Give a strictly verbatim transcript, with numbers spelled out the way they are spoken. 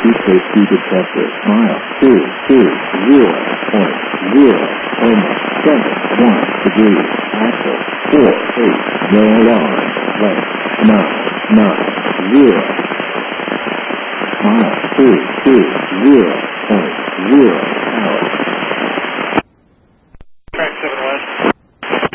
Keep safety detector. Mile two two zero point zero. Almost seven one degrees. Axle four eight. No alarm. Length nine nine zero. Mile two two zero point zero. Power